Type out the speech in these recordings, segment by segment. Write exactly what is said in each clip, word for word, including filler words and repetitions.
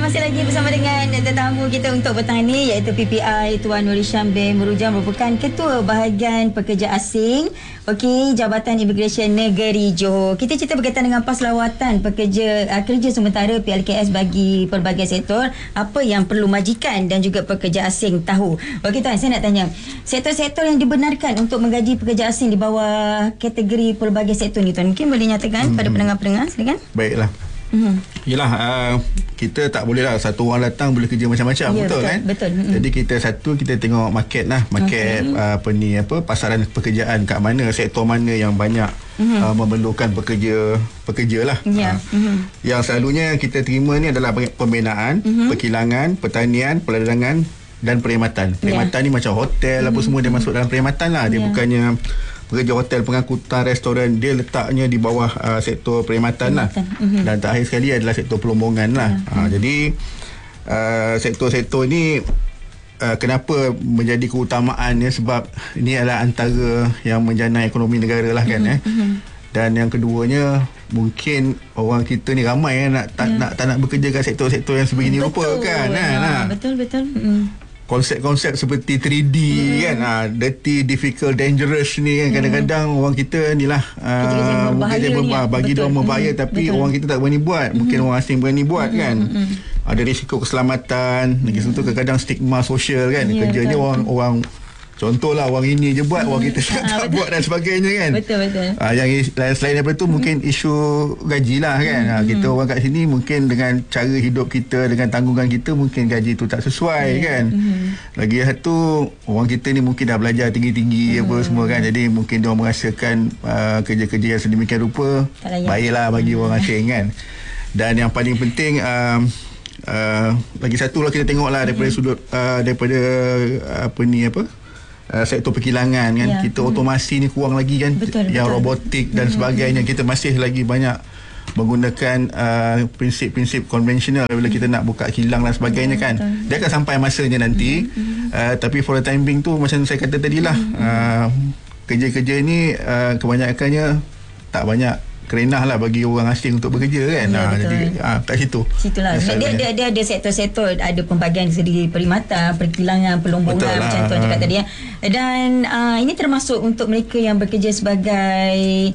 Masih lagi bersama dengan tetamu kita untuk petang ini, iaitu P P I Tuan Nur Hisham bin Murujam, merupakan Ketua Bahagian Pekerja Asing Okey, Jabatan Imigresen Negeri Johor. Kita cerita berkaitan dengan PAS lawatan pekerja uh, kerja sementara P L K S bagi pelbagai sektor, apa yang perlu majikan dan juga pekerja asing tahu. Okey Tuan, saya nak tanya, sektor-sektor yang dibenarkan untuk menggaji pekerja asing di bawah kategori pelbagai sektor ni Tuan, mungkin boleh nyatakan hmm. pada pendengar-pendengar, silakan. Baiklah. Hmm. Yelah, uh, kita tak boleh lah satu orang datang boleh kerja macam-macam, ya, betul, betul kan? Betul. Hmm. Jadi kita satu kita tengok market lah, market okay. uh, apa ni apa pasaran pekerjaan kat mana, sektor mana yang banyak hmm. uh, memerlukan pekerja pekerja lah. Ya. Uh, hmm. Yang selalunya kita terima ni adalah pembinaan, hmm. perkilangan, pertanian, perdagangan dan perkhidmatan. Perkhidmatan yeah. ni macam hotel hmm. apa semua dia masuk dalam perkhidmatan lah. Dia yeah. bukannya pekerja hotel, pengangkutan, restoran, dia letaknya di bawah uh, sektor perkhidmatan lah. Mm-hmm. Dan terakhir sekali adalah sektor pelombongan lah. Mm-hmm. Uh, jadi uh, sektor-sektor ni uh, kenapa menjadi keutamaan ya, sebab ini adalah antara yang menjana ekonomi negara lah kan. Mm-hmm. eh. Dan yang keduanya, mungkin orang kita ni ramai yang nak tak, yeah. nak, tak nak bekerja kat sektor-sektor yang sebegini rupa kan. Ya, nah, betul-betul. Mm. Konsep-konsep seperti three D hmm. kan, ha, dirty, difficult, dangerous ni kan, kadang-kadang hmm. orang kita ni lah uh, mungkin dia berbahaya, bagi dia berbahaya, tapi betul. Orang kita tak berani buat, mungkin hmm. orang asing berani buat hmm. kan. Hmm. Ada risiko keselamatan, lagi satu kadang-kadang stigma sosial kan, yeah, kerjanya betul. orang orang contohlah orang ini je buat, hmm. orang kita tak, tak buat dan sebagainya kan. Betul-betul. Uh, yang selain daripada tu hmm. mungkin isu gaji lah kan. Hmm. Uh, kita orang kat sini mungkin dengan cara hidup kita, dengan tanggungan kita, mungkin gaji tu tak sesuai yeah. kan. Hmm. Lagi satu, orang kita ni mungkin dah belajar tinggi-tinggi hmm. apa semua kan. Jadi mungkin dia merasakan uh, kerja-kerja yang sedemikian rupa baiklah bagi hmm. orang asing kan. Dan yang paling penting, uh, uh, lagi satu lah kita tengoklah daripada hmm. sudut uh, daripada uh, apa ni apa Uh, sektor perkilangan kan, ya. kita hmm. otomasi ni kurang lagi kan, betul, yang betul. robotik dan hmm. sebagainya, kita masih lagi banyak menggunakan uh, prinsip-prinsip konvensional bila hmm. kita nak buka kilang dan sebagainya hmm, kan. Betul. Dia akan sampai masanya nanti, hmm. uh, tapi for the time being tu macam saya kata tadilah, hmm. uh, kerja-kerja ni uh, kebanyakannya tak banyak kerenah lah bagi orang asing untuk bekerja kan. Ya, ha, jadi ha, kat situ. Situlah. Dia, dia, dia ada sektor-sektor, ada pembagian segi perkhidmatan, perkilangan, pelombongan lah. Macam tuan cakap tadi ya. Dan uh, ini termasuk untuk mereka yang bekerja sebagai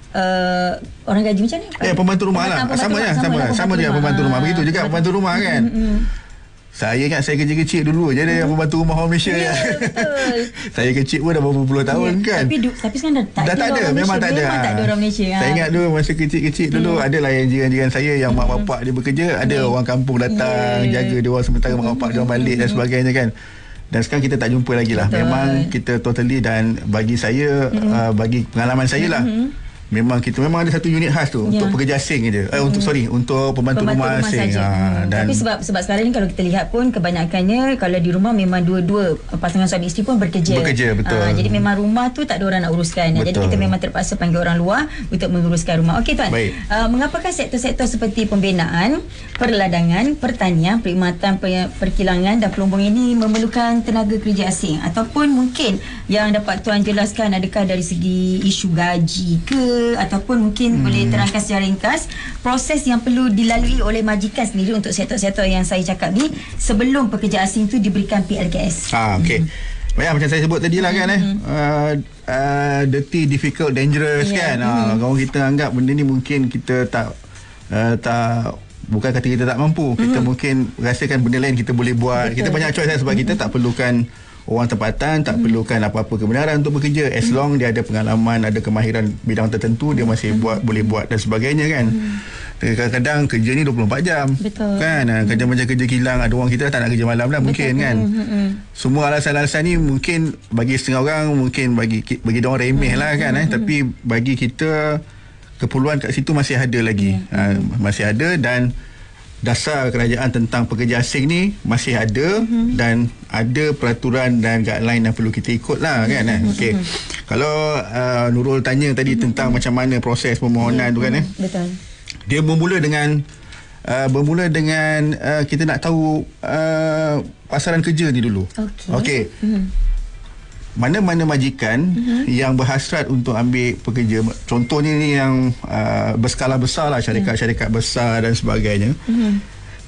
uh, orang gaji macam ni? Eh, pembantu rumah lah. Pembantu sama, rumah, sama, sama, sama, sama dia pembantu rumah. Begitu juga pembantu rumah kan. Mm-hmm. Saya ingat saya kecil-kecil dulu je ada yang pembantu rumah orang Malaysia. Ya, betul. Saya kecil pun dah berapa puluh tahun ya, kan. Tapi, tapi sekarang dah tak, dah ada, tak ada orang memang Malaysia. Tak ada. Memang tak ada orang Malaysia. Saya ingat dulu masa kecil-kecil dulu hmm. adalah yang jiran-jiran saya yang hmm. mak bapak dia bekerja, ada hmm. orang kampung datang yeah. jaga dia orang sementara mak bapak dia orang balik hmm. dan sebagainya kan. Dan sekarang kita tak jumpa lagi lah. Betul. Memang kita totally, dan bagi saya hmm. uh, bagi pengalaman saya lah, hmm. memang kita memang ada satu unit khas tu ya. Untuk pekerja asing je. Eh, hmm. untuk sorry untuk pembantu, pembantu rumah, rumah asing. Ha, hmm. dan tapi sebab sebab sekarang ni kalau kita lihat pun kebanyakannya kalau di rumah memang dua-dua pasangan suami isteri pun bekerja. Bekerja betul. Ha, jadi memang rumah tu tak ada orang nak uruskan. Betul. Jadi kita memang terpaksa panggil orang luar untuk menguruskan rumah. Okey tuan. Uh, mengapakah sektor-sektor seperti pembinaan, perladangan, pertanian, perkhidmatan, perkilangan dan pelombongan ini memerlukan tenaga kerja asing, ataupun mungkin yang dapat tuan jelaskan, adakah dari segi isu gaji ke, ataupun mungkin hmm. boleh terangkan secara ringkas proses yang perlu dilalui oleh majikan sendiri untuk sektor-sektor yang saya cakap ni sebelum pekerja asing tu diberikan P L K S. Ah, okey. Hmm. Ya, macam saya sebut tadi lah kan, eh uh, uh, dirty, difficult, dangerous yeah. kan. Hmm. Uh, kalau kita anggap benda ni mungkin kita tak uh, tak bukan kata kita tak mampu, kita hmm. mungkin rasakan benda lain kita boleh buat. Betul. Kita banyak choice lah, sebab hmm. kita tak perlukan orang tempatan, tak hmm. perlukan apa-apa kebenaran untuk bekerja, as long dia ada pengalaman, ada kemahiran bidang tertentu, dia masih hmm. buat boleh buat dan sebagainya kan. hmm. Kadang-kadang kerja ni dua puluh empat jam. Betul. Kan hmm. kerja macam kerja kilang, ada orang kita tak nak kerja malam lah. Betul. Mungkin kan. hmm. Semua alasan-alasan ni mungkin bagi setengah orang, mungkin bagi bagi dia orang remeh hmm. lah kan. hmm. eh. Tapi bagi kita keperluan kat situ masih ada lagi. hmm. ha, masih ada, dan dasar kerajaan tentang pekerja asing ni masih ada, mm-hmm. dan ada peraturan dan guideline yang perlu kita ikut lah kan. Mm-hmm. Okey. Kalau uh, Nurul tanya tadi mm-hmm. tentang macam mana proses permohonan mm-hmm. tu kan, eh betul. Dia bermula dengan uh, bermula dengan uh, kita nak tahu uh, pasaran kerja ni dulu. Okey. Okey. Mm-hmm. Mana-mana majikan uh-huh. yang berhasrat untuk ambil pekerja, contohnya ni yang uh, berskala besar lah, syarikat-syarikat besar dan sebagainya, uh-huh.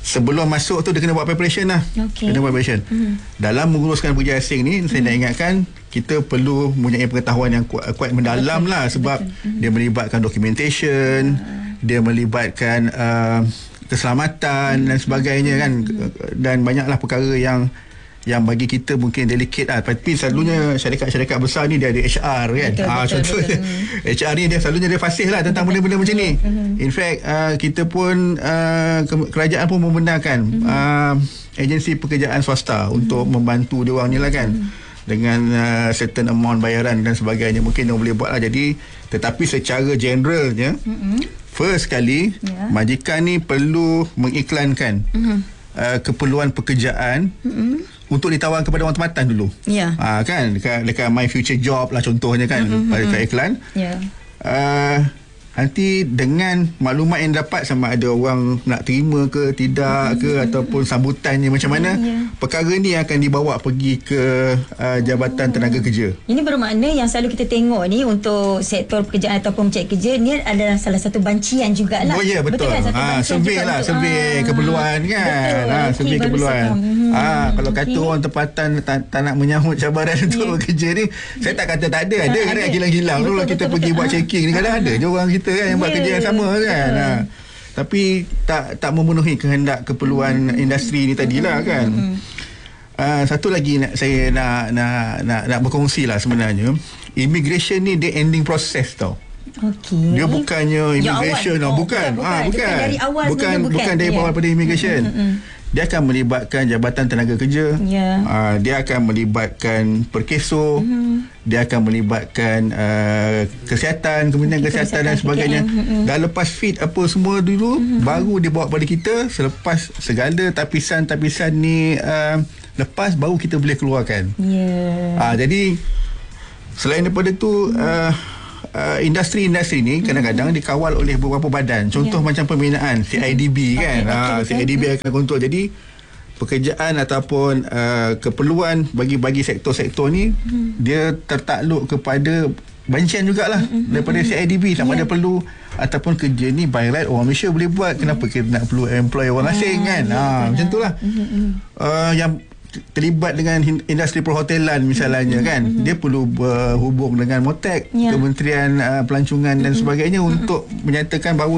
sebelum masuk tu dia kena buat preparation lah. Okay. Kena buat preparation. Mm-hmm. Dalam menguruskan pekerja asing ni, mm-hmm. saya nak ingatkan kita perlu mempunyai pengetahuan yang kuat, kuat mendalam betul, lah sebab mm-hmm. dia melibatkan documentation, mm-hmm. dia melibatkan uh, keselamatan mm-hmm. dan sebagainya kan, mm-hmm. dan banyaklah perkara yang yang bagi kita mungkin delicate lah. Tapi selalunya hmm. syarikat-syarikat besar ni dia ada H R kan. Betul, ah, betul, contohnya betul. H R ni dia selalunya dia fasih lah tentang betul, benda-benda macam ni. Hmm. In fact uh, kita pun uh, kerajaan pun membenarkan hmm. uh, agensi pekerjaan swasta hmm. untuk membantu dia orang ni lah kan. Hmm. Dengan uh, certain amount bayaran dan sebagainya, mungkin dia boleh buat lah. Jadi tetapi secara generalnya hmm. first kali yeah. majikan ni perlu mengiklankan hmm. uh, keperluan pekerjaan hmm. untuk ditawar kepada orang tempatan dulu. Ya. Yeah. Ha, kan dekat, dekat My Future Job lah contohnya kan, mm-hmm, pada mm-hmm. iklan. Ya. Yeah. Uh, nanti dengan maklumat yang dapat sama ada orang nak terima ke tidak ke, mm-hmm. ataupun sambutannya macam mana, yeah. perkara ni akan dibawa pergi ke uh, Jabatan oh. Tenaga Kerja. Ini bermakna yang selalu kita tengok ni untuk sektor pekerjaan ataupun mencari kerja ni adalah salah satu bancian jugalah. Oh ya, yeah, betul, betul kan? Ha, survey lah, survey ah. keperluan kan. Ha, survey okay, keperluan. Hmm. Ha, kalau okay. kata orang tempatan tak, tak nak menyahut cabaran yeah. untuk bekerja ni, saya tak kata tak ada. Ada kan gilang-gilang dulu kita betul, pergi betul. buat checking ni, kadang ada je orang kita kan yang buat yeah. kerja yang sama kan. Ha. Tapi tak tak memenuhi kehendak keperluan hmm. industri ni tadilah kan. Hmm. Uh, satu lagi nak saya nak nak nak nak berkongsi lah sebenarnya. Immigration ni dia ending process tau. Okay. Dia bukannya immigration tau, oh, bukan. Bukan, ah, bukan. bukan dari awal bukan, bukan, bukan dari awal yeah. pada immigration. Mm-hmm. Dia akan melibatkan Jabatan Tenaga Kerja. Yeah. Uh, dia akan melibatkan perkeso. Mm-hmm. Dia akan melibatkan uh, kesihatan, Kementerian okay, Kesihatan dan sebagainya. Mm-hmm. Dah lepas fit apa semua dulu, mm-hmm. baru dia bawa pada kita. Selepas segala tapisan-tapisan ni uh, lepas, baru kita boleh keluarkan. Yeah. Uh, jadi selain daripada tu, uh, uh, industri-industri ni kadang-kadang mm-hmm. dikawal oleh beberapa badan. Contoh yeah. macam pembinaan C I D B kan. Okay, uh, C I D B mm-hmm. akan kontrol. Jadi pekerjaan ataupun uh, keperluan bagi-bagi sektor-sektor ni mm-hmm. dia tertakluk kepada bancian jugalah mm-hmm. daripada C I D B. Sama yeah. ada perlu ataupun kerja ni by right orang Malaysia boleh buat, kenapa kita nak perlu employ orang asing ah, kan. Ya, ha, macam tu lah. Mm-hmm. Uh, yang terlibat dengan industri perhotelan misalnya mm-hmm. kan, mm-hmm. dia perlu berhubung dengan MOTEK, yeah. Kementerian uh, Pelancongan dan mm-hmm. sebagainya mm-hmm. untuk menyatakan bahawa